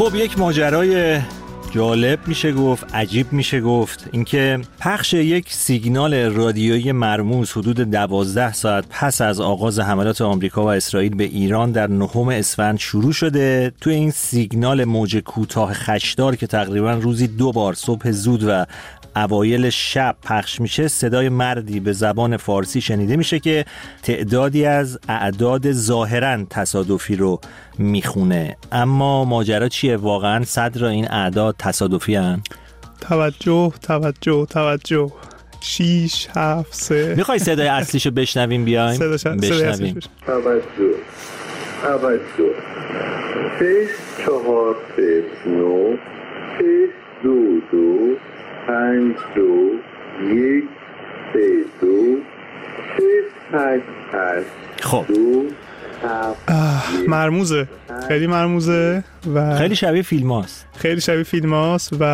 خب یک ماجرای جالب میشه گفت، عجیب میشه گفت، اینکه پخش یک سیگنال رادیویی مرموز حدود 12 ساعت پس از آغاز حملات آمریکا و اسرائیل به ایران در 9 اسفند شروع شده. توی این سیگنال موج کوتاه خشدار که تقریبا روزی 2 بار صبح زود و اوایل شب پخش میشه، صدای مردی به زبان فارسی شنیده میشه که تعدادی از اعداد ظاهراً تصادفی رو میخونه. اما ماجرا چیه؟ واقعاً صدر این اعداد تصادفی هن؟ توجه 6 7 3. میخوای صدای اصلیشو بشنویم؟ بیایم بشنویم. توجه 6 4 3 9 6 2 2 5 2 1 3 2 6 8 8 خب 2 مرموزه، خیلی مرموزه و خیلی شبیه فیلم هاست. خیلی شبیه فیلم هاست و